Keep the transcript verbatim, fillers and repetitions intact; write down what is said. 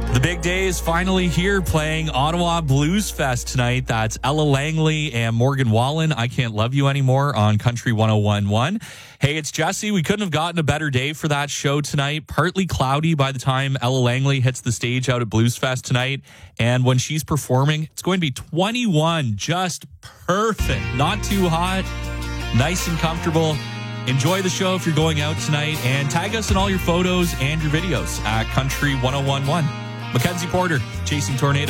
The big day is finally here, playing Ottawa Blues Fest tonight. That's Ella Langley and Morgan Wallen. I Can't Love You Anymore on Country one oh one point one. Hey, it's Jesse. We couldn't have gotten a better day for that show tonight. Partly cloudy by the time Ella Langley hits the stage out at Blues Fest tonight. And when she's performing, it's going to be twenty-one. Just perfect. Not too hot. Nice and comfortable. Enjoy the show if you're going out tonight, and tag us in all your photos and your videos at Country one oh one point one. Mackenzie Porter, Chasing Tornado.